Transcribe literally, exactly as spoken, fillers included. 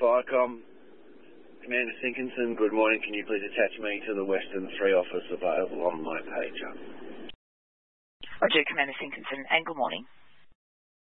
Firecom. Commander Sinkinson, good morning. Can you please attach me to the Western three office available on my pager? Roger, Commander Sinkinson, and good morning.